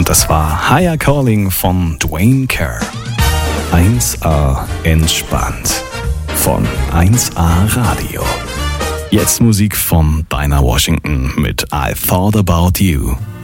Und das war Higher Calling von Dwayne Kerr. 1A entspannt von 1A Radio. Jetzt Musik von Dinah Washington mit I Thought About You.